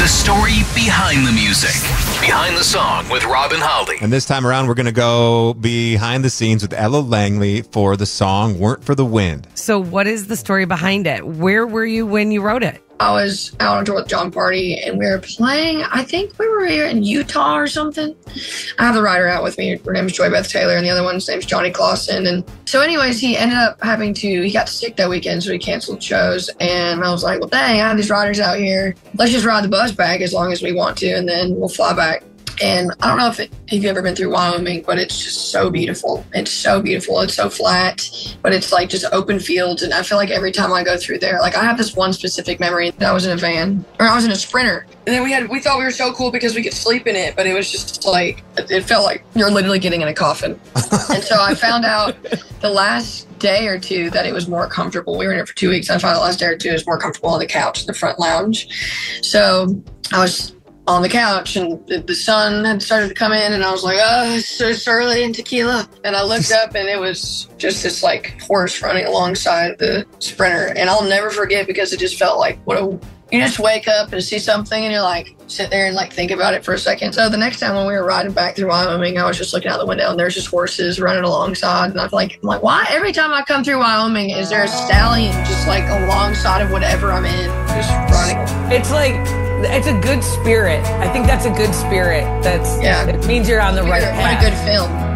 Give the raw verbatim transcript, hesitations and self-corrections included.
The story behind the music. Behind the Song with Rob and Holly. And this time around, we're going to go behind the scenes with Ella Langley for the song Weren't for the Wind. So what is the story behind it? Where were you when you wrote it? I was out on tour with John Party, and we were playing, I think we were here in Utah or something. I have the writer out with me. Her name is Joy Beth Taylor, and the other one's name's Johnny Clausen. And so anyways, he ended up having to, he got sick that weekend, so he canceled shows. And I was like, well, dang, I have these writers out here. Let's just ride the bus back as long as we want to, and then we'll fly back. And I don't know if, it, if you've ever been through Wyoming, but it's just so beautiful. It's so beautiful. It's so flat, but it's like just open fields. And I feel like every time I go through there, like I have this one specific memory that I was in a van, or I was in a Sprinter. And then we had, we thought we were so cool because we could sleep in it, but it was just like, it felt like you're literally getting in a coffin. And so I found out the last day or two that it was more comfortable. We were in it for two weeks. And I found the last day or two it was more comfortable on the couch, the front lounge. So I was on the couch, and the, the sun had started to come in, and I was like, oh, it's, it's early in tequila. And I looked up, and it was just this like horse running alongside the Sprinter. And I'll never forget, because it just felt like, what a, you just wake up and see something, and you're like, sit there and like think about it for a second. So the next time when we were riding back through Wyoming, I was just looking out the window, and there's just horses running alongside. And I'm like, I'm like, why every time I come through Wyoming, is there a stallion just like alongside of whatever I'm in, just running? It's like, it's a good spirit. I think that's a good spirit. That's yeah. It means you're on the right What path. a good film.